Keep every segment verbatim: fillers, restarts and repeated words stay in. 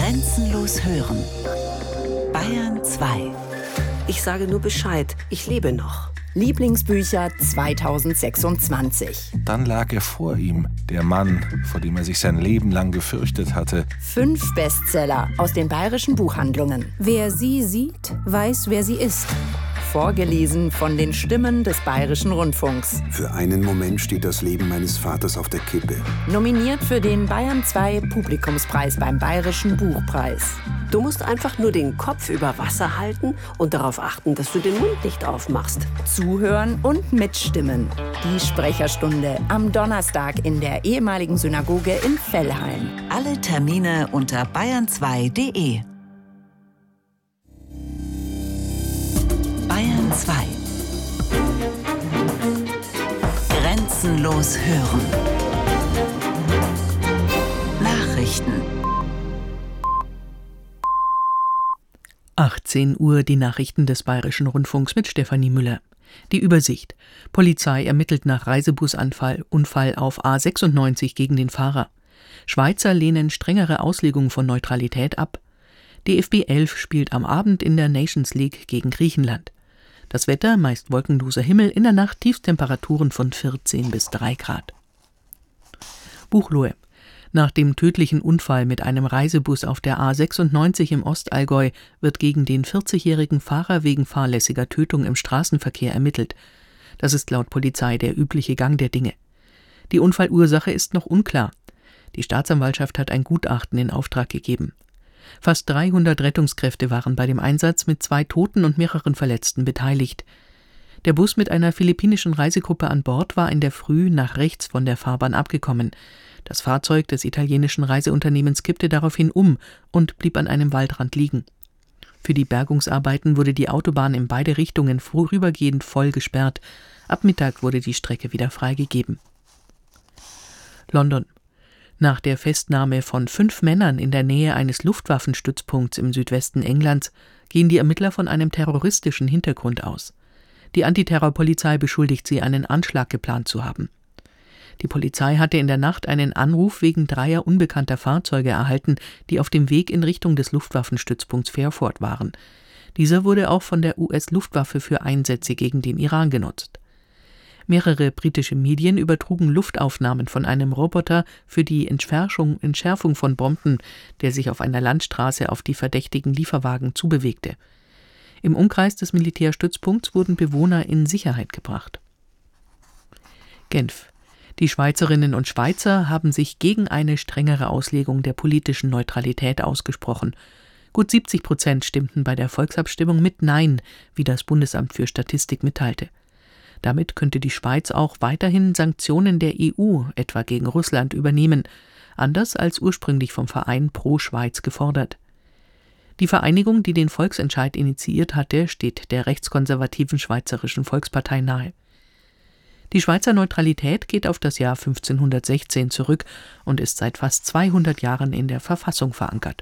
Grenzenlos hören. Bayern zwei. Ich sage nur Bescheid, ich lebe noch. Lieblingsbücher zweitausendsechsundzwanzig. Dann lag er vor ihm, der Mann, vor dem er sich sein Leben lang gefürchtet hatte. Fünf Bestseller aus den bayerischen Buchhandlungen. Wer sie sieht, weiß, wer sie ist. Vorgelesen von den Stimmen des Bayerischen Rundfunks. Für einen Moment steht das Leben meines Vaters auf der Kippe. Nominiert für den Bayern zwei Publikumspreis beim Bayerischen Buchpreis. Du musst einfach nur den Kopf über Wasser halten und darauf achten, dass du den Mund nicht aufmachst. Zuhören und mitstimmen. Die Sprecherstunde am Donnerstag in der ehemaligen Synagoge in Vellheim. Alle Termine unter bayern zwei punkt de. Bayern zwei. Grenzenlos hören. Nachrichten. achtzehn Uhr die Nachrichten des Bayerischen Rundfunks mit Stefanie Müller. Die Übersicht. Polizei ermittelt nach Reisebusanfall Unfall auf A sechsundneunzig gegen den Fahrer. Schweizer lehnen strengere Auslegung von Neutralität ab. D F B elf spielt am Abend in der Nations League gegen Griechenland. Das Wetter, meist wolkenloser Himmel, in der Nacht Tiefstemperaturen von vierzehn bis drei Grad. Buchloe. Nach dem tödlichen Unfall mit einem Reisebus auf der A sechsundneunzig im Ostallgäu wird gegen den vierzigjährigen Fahrer wegen fahrlässiger Tötung im Straßenverkehr ermittelt. Das ist laut Polizei der übliche Gang der Dinge. Die Unfallursache ist noch unklar. Die Staatsanwaltschaft hat ein Gutachten in Auftrag gegeben. Fast dreihundert Rettungskräfte waren bei dem Einsatz mit zwei Toten und mehreren Verletzten beteiligt. Der Bus mit einer philippinischen Reisegruppe an Bord war in der Früh nach rechts von der Fahrbahn abgekommen. Das Fahrzeug des italienischen Reiseunternehmens kippte daraufhin um und blieb an einem Waldrand liegen. Für die Bergungsarbeiten wurde die Autobahn in beide Richtungen vorübergehend voll gesperrt. Ab Mittag wurde die Strecke wieder freigegeben. London. Nach der Festnahme von fünf Männern in der Nähe eines Luftwaffenstützpunkts im Südwesten Englands gehen die Ermittler von einem terroristischen Hintergrund aus. Die Antiterrorpolizei beschuldigt sie, einen Anschlag geplant zu haben. Die Polizei hatte in der Nacht einen Anruf wegen dreier unbekannter Fahrzeuge erhalten, die auf dem Weg in Richtung des Luftwaffenstützpunkts Fairford waren. Dieser wurde auch von der U S-Luftwaffe für Einsätze gegen den Iran genutzt. Mehrere britische Medien übertrugen Luftaufnahmen von einem Roboter für die Entschärfung, Entschärfung von Bomben, der sich auf einer Landstraße auf die verdächtigen Lieferwagen zubewegte. Im Umkreis des Militärstützpunkts wurden Bewohner in Sicherheit gebracht. Genf. Die Schweizerinnen und Schweizer haben sich gegen eine strengere Auslegung der politischen Neutralität ausgesprochen. Gut siebzig Prozent stimmten bei der Volksabstimmung mit Nein, wie das Bundesamt für Statistik mitteilte. Damit könnte die Schweiz auch weiterhin Sanktionen der E U, etwa gegen Russland, übernehmen, anders als ursprünglich vom Verein Pro Schweiz gefordert. Die Vereinigung, die den Volksentscheid initiiert hatte, steht der rechtskonservativen Schweizerischen Volkspartei nahe. Die Schweizer Neutralität geht auf das Jahr fünfzehnhundertsechzehn zurück und ist seit fast zweihundert Jahren in der Verfassung verankert.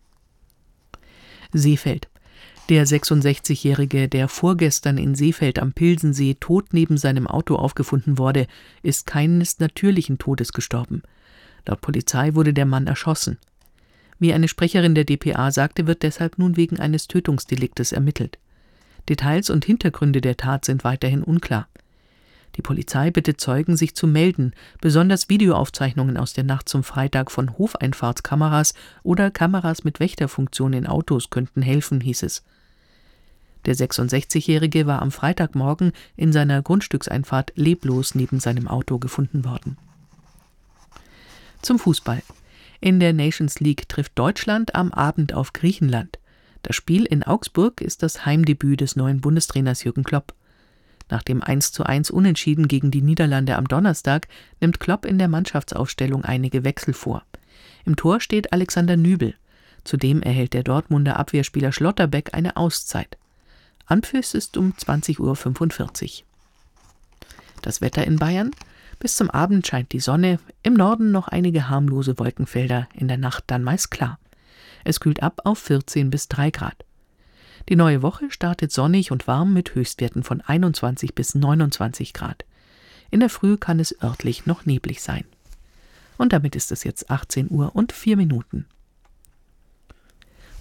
Seefeld. Der sechsundsechzigjährige, der vorgestern in Seefeld am Pilsensee tot neben seinem Auto aufgefunden wurde, ist keines natürlichen Todes gestorben. Laut Polizei wurde der Mann erschossen. Wie eine Sprecherin der D P A sagte, wird deshalb nun wegen eines Tötungsdeliktes ermittelt. Details und Hintergründe der Tat sind weiterhin unklar. Die Polizei bittet Zeugen, sich zu melden. Besonders Videoaufzeichnungen aus der Nacht zum Freitag von Hofeinfahrtskameras oder Kameras mit Wächterfunktion in Autos könnten helfen, hieß es. Der sechsundsechzigjährige war am Freitagmorgen in seiner Grundstückseinfahrt leblos neben seinem Auto gefunden worden. Zum Fußball. In der Nations League trifft Deutschland am Abend auf Griechenland. Das Spiel in Augsburg ist das Heimdebüt des neuen Bundestrainers Jürgen Klopp. Nach dem eins zu eins Unentschieden gegen die Niederlande am Donnerstag nimmt Klopp in der Mannschaftsaufstellung einige Wechsel vor. Im Tor steht Alexander Nübel. Zudem erhält der Dortmunder Abwehrspieler Schlotterbeck eine Auszeit. Anpfiff ist um zwanzig Uhr fünfundvierzig. Das Wetter in Bayern? Bis zum Abend scheint die Sonne, im Norden noch einige harmlose Wolkenfelder, in der Nacht dann meist klar. Es kühlt ab auf vierzehn bis drei Grad. Die neue Woche startet sonnig und warm mit Höchstwerten von einundzwanzig bis neunundzwanzig Grad. In der Früh kann es örtlich noch neblig sein. Und damit ist es jetzt achtzehn Uhr und vier Minuten.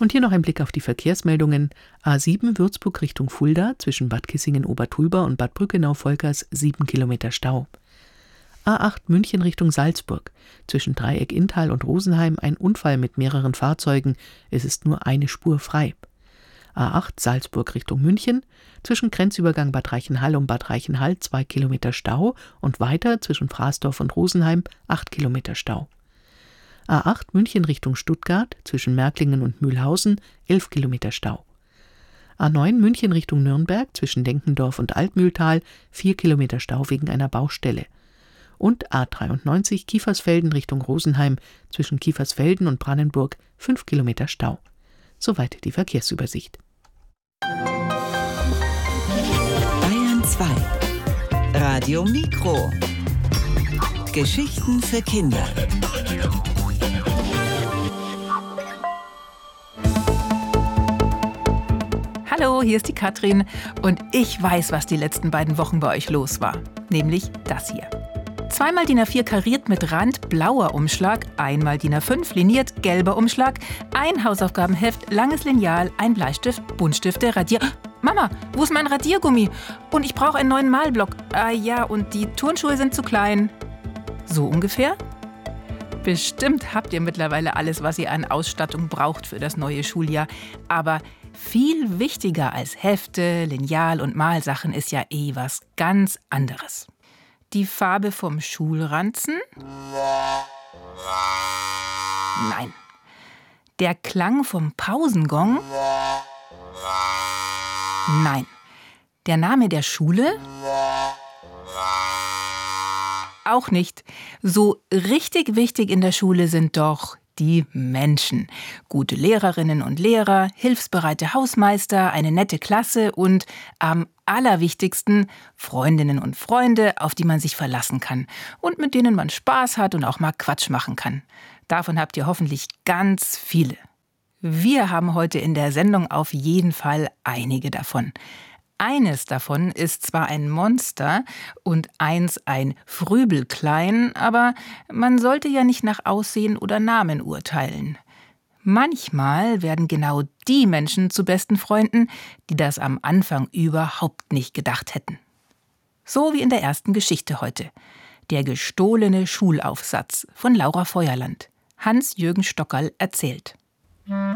Und hier noch ein Blick auf die Verkehrsmeldungen. A sieben Würzburg Richtung Fulda zwischen Bad Kissingen-Obertulba und Bad Brückenau-Volkers sieben Kilometer Stau. A acht München Richtung Salzburg. Zwischen Dreieck Inntal und Rosenheim ein Unfall mit mehreren Fahrzeugen. Es ist nur eine Spur frei. A acht Salzburg Richtung München. Zwischen Grenzübergang Bad Reichenhall und Bad Reichenhall zwei Kilometer Stau und weiter zwischen Fraßdorf und Rosenheim acht Kilometer Stau. A acht München Richtung Stuttgart zwischen Märklingen und Mühlhausen elf Kilometer Stau. A neun München Richtung Nürnberg zwischen Denkendorf und Altmühltal vier Kilometer Stau wegen einer Baustelle. Und A dreiundneunzig Kiefersfelden Richtung Rosenheim zwischen Kiefersfelden und Brannenburg fünf Kilometer Stau. Soweit die Verkehrsübersicht. Bayern zwei. Radio Mikro. Geschichten für Kinder. Hallo, hier ist die Katrin und ich weiß, was die letzten beiden Wochen bei euch los war. Nämlich das hier. Zweimal D I N A vier kariert mit Rand, blauer Umschlag, einmal D I N A fünf liniert, gelber Umschlag, ein Hausaufgabenheft, langes Lineal, ein Bleistift, Buntstifte, Radier... Mama, wo ist mein Radiergummi? Und ich brauche einen neuen Malblock. Ah ja, und die Turnschuhe sind zu klein. So ungefähr? Bestimmt habt ihr mittlerweile alles, was ihr an Ausstattung braucht für das neue Schuljahr. Aber viel wichtiger als Hefte, Lineal und Malsachen ist ja eh was ganz anderes. Die Farbe vom Schulranzen? Nein. Der Klang vom Pausengong? Nein. Der Name der Schule? Auch nicht. So richtig wichtig in der Schule sind doch die Menschen. Gute Lehrerinnen und Lehrer, hilfsbereite Hausmeister, eine nette Klasse und am allerwichtigsten Freundinnen und Freunde, auf die man sich verlassen kann und mit denen man Spaß hat und auch mal Quatsch machen kann. Davon habt ihr hoffentlich ganz viele. Wir haben heute in der Sendung auf jeden Fall einige davon. Eines davon ist zwar ein Monster und eins ein Frübelklein, aber man sollte ja nicht nach Aussehen oder Namen urteilen. Manchmal werden genau die Menschen zu besten Freunden, die das am Anfang überhaupt nicht gedacht hätten. So wie in der ersten Geschichte heute. Der gestohlene Schulaufsatz von Laura Feuerland. Hans-Jürgen Stockerl erzählt.